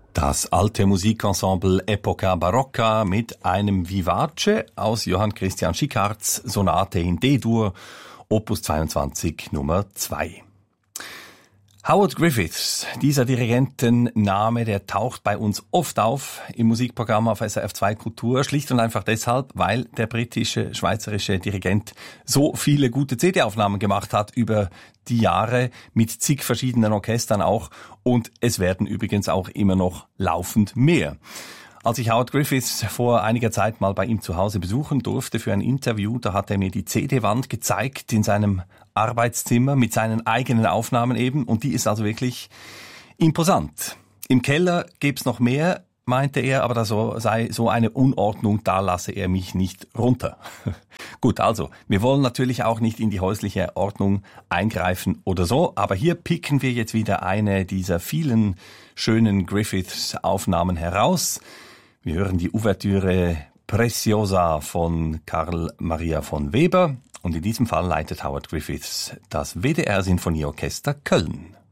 Das alte Musikensemble Epoca Barocca mit einem Vivace aus Johann Christian Schickhards Sonate in D-Dur, Opus 22 Nummer 2. Howard Griffiths, dieser Dirigentenname, der taucht bei uns oft auf im Musikprogramm auf SRF 2 Kultur, schlicht und einfach deshalb, weil der schweizerische Dirigent so viele gute CD-Aufnahmen gemacht hat über die Jahre mit zig verschiedenen Orchestern auch, und es werden übrigens auch immer noch laufend mehr. Als ich Howard Griffiths vor einiger Zeit mal bei ihm zu Hause besuchen durfte für ein Interview, da hat er mir die CD-Wand gezeigt in seinem Arbeitszimmer mit seinen eigenen Aufnahmen eben, und die ist also wirklich imposant. Im Keller gibt's noch mehr, meinte er, aber da sei so eine Unordnung, da lasse er mich nicht runter. Gut, also, wir wollen natürlich auch nicht in die häusliche Ordnung eingreifen oder so, aber hier picken wir jetzt wieder eine dieser vielen schönen Griffiths-Aufnahmen heraus. Wir hören die Ouvertüre Preciosa von Karl Maria von Weber, und in diesem Fall leitet Howard Griffiths das WDR Sinfonieorchester Köln.